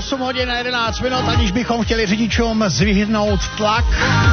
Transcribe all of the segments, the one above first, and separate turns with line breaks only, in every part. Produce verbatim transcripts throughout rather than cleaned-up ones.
osm hodin a jedenáct minut, aniž bychom chtěli řidičům zvyhnout tlak.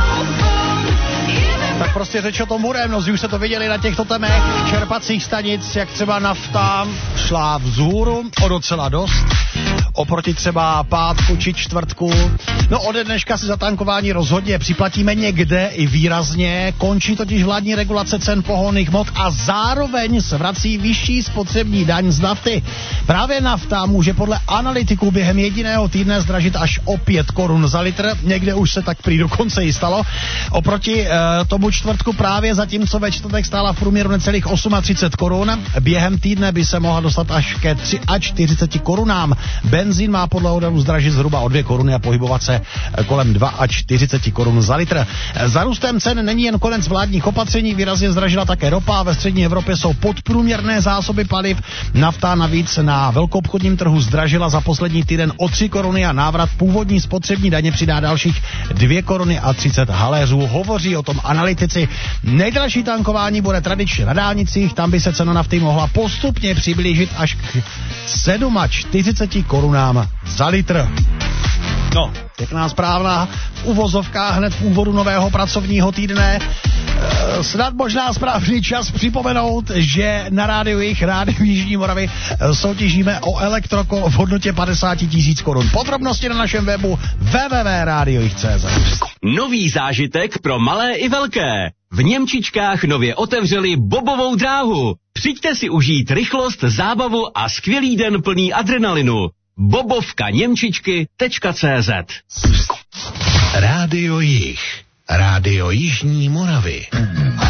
Tak prostě řeč o tom bude, mnozí už se to viděli na těchto temech čerpacích stanic, jak třeba nafta šla vzhůru o docela dost, oproti třeba pátku či čtvrtku. No ode dneška si za tankování rozhodně připlatíme někde i výrazně, končí totiž vládní regulace cen pohonných hmot a zároveň se vrací vyšší spotřební daň z nafty. Právě nafta může podle analytiků během jediného týdne zdražit až o pět korun za litr, někde už se tak prý dokonce i stalo. Oproti e, tomu čtvrtku právě zatímco ve čtvrtek stála v průměru necelých třicet osm korun, během týdne by se mohla dostat až ke čtyřiceti třemi korunám. Benzín má podle odhadu zdražit zhruba o dvě koruny a pohybovat se kolem čtyřiceti dvou korun za litr. Za růstem cen není jen konec vládních opatření, výrazně zdražila také ropa, ve střední Evropě jsou podprůměrné zásoby paliv, nafta navíc na velkoobchodním trhu zdražila za poslední týden o tři koruny a návrat původní spotřební daně přidá dalších dvě koruny a třicet haléřů. Hovoří o tom analytici. Nejdražší tankování bude tradičně na dálnicích, tam by se cena nafty mohla postupně přiblížit až k čtyřiceti sedmi korunám za litr. No, pěkná správná v uvozovkách hned v úvodu nového pracovního týdne. E, snad možná správný čas připomenout, že na rádiu jich, rádiu Jižní Moravy e, soutěžíme o elektrokolo v hodnotě padesát tisíc korun. Podrobnosti na našem webu w w w tečka radio jich tečka c z.
Nový zážitek pro malé i velké. V Němčičkách nově otevřeli bobovou dráhu. Přijďte si užít rychlost, zábavu a skvělý den plný adrenalinu. bobovka němčičky tečka c z.
Rádio Jih, rádio Jižní Moravy.